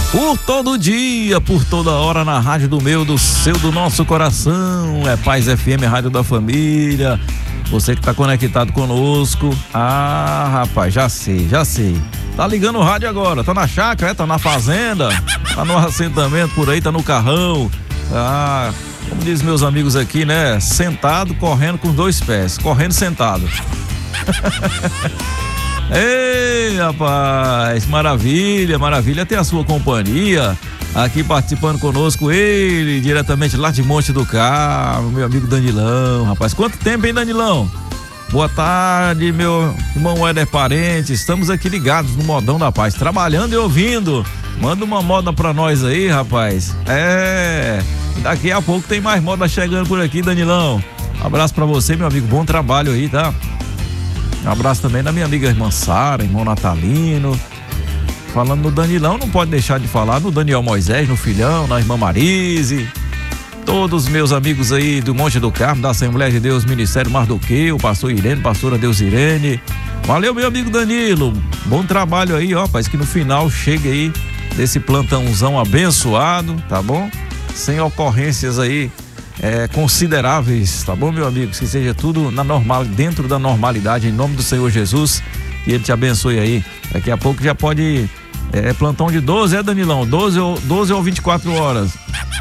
Por todo dia, por toda hora, na rádio do meu, do seu, do nosso coração. É Paz FM, Rádio da Família. Você que tá conectado conosco. Ah, rapaz, já sei. Tá ligando o rádio agora, tá na chácara, tá na fazenda, tá no assentamento por aí, tá no carrão. Ah, como diz meus amigos aqui, né? Sentado, correndo com os dois pés, correndo sentado. Ei, rapaz, maravilha ter a sua companhia aqui participando conosco, ele diretamente lá de Monte do Carmo, meu amigo Danilão. Rapaz, quanto tempo, hein, Danilão? Boa tarde, meu irmão Éder Parentes, estamos aqui ligados no Modão da Paz, trabalhando e ouvindo. Manda uma moda pra nós aí, rapaz. Daqui a pouco tem mais moda chegando por aqui, Danilão. Um abraço pra você, meu amigo, bom trabalho aí, tá? Um abraço também da minha amiga irmã Sara, irmão Natalino. Falando no Danilão, não pode deixar de falar no Daniel Moisés, no filhão, na irmã Marise. Todos os meus amigos aí do Monte do Carmo, da Assembleia de Deus, Ministério Mardoqueu, pastor Irene, pastora Deusirene. Valeu, meu amigo Danilo. Bom trabalho aí, ó, rapaz, que no final chegue aí desse plantãozão abençoado, tá bom? Sem ocorrências aí consideráveis, tá bom, meu amigo? Que seja tudo dentro da normalidade, em nome do Senhor Jesus, que Ele te abençoe aí. Daqui a pouco já pode plantão de 12, Danilão? 12 ou 24 horas.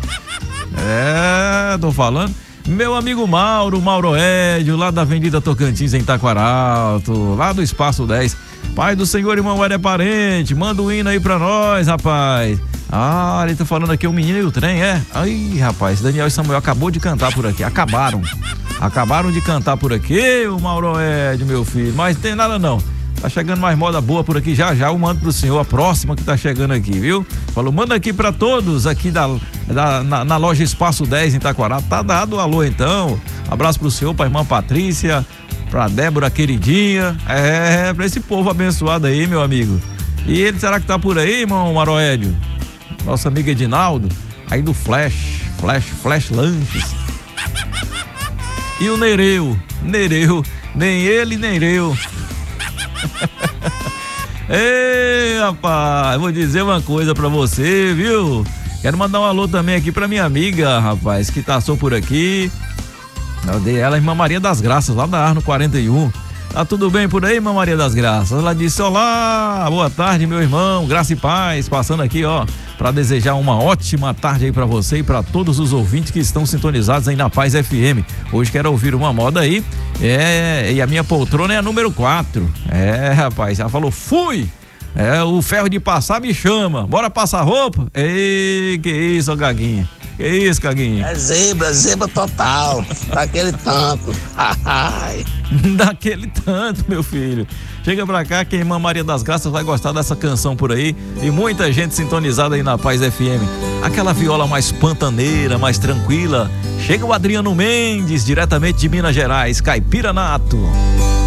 Tô falando. Meu amigo Mauro Édio, lá da Avenida Tocantins, em Taquaralto, lá do Espaço 10. Pai do Senhor, irmão Éder Parente, manda um hino aí pra nós, rapaz. Ah, ele tá falando aqui, o menino e o trem, Aí, rapaz, Daniel e Samuel acabou de cantar por aqui, acabaram de cantar por aqui, o Mauro Édio, meu filho, mas não tem nada não. Tá chegando mais moda boa por aqui, já eu mando pro senhor a próxima que tá chegando aqui, viu? Falou, manda aqui pra todos aqui na loja Espaço 10 em Taquará. Tá dado o alô então. Abraço pro senhor, pra irmã Patrícia, pra Débora queridinha, pra esse povo abençoado aí, meu amigo. E ele, será que tá por aí, irmão Maroédio? Nosso amigo Edinaldo, aí do Flash Lanches. E o Nereu, nem ele, nem eu. Ei, rapaz, vou dizer uma coisa pra você, viu? Quero mandar um alô também aqui pra minha amiga, rapaz, que passou por aqui. Eu dei ela, irmã Maria das Graças, lá da Arno 41. Tá tudo bem por aí, irmã Maria das Graças? Ela disse, olá, boa tarde, meu irmão, graça e paz, passando aqui, ó, pra desejar uma ótima tarde aí pra você e pra todos os ouvintes que estão sintonizados aí na Paz FM. Hoje quero ouvir uma moda aí, e a minha poltrona é a número 4. Rapaz, ela falou, fui! O ferro de passar me chama, bora passar roupa? Ei, que isso, Gaguinha? Que isso, Gaguinha? É zebra total, daquele tanto. Daquele tanto, meu filho. Chega pra cá que a irmã Maria das Graças vai gostar dessa canção por aí e muita gente sintonizada aí na Paz FM. Aquela viola mais pantaneira, mais tranquila. Chega o Adriano Mendes, diretamente de Minas Gerais, Caipira Nato.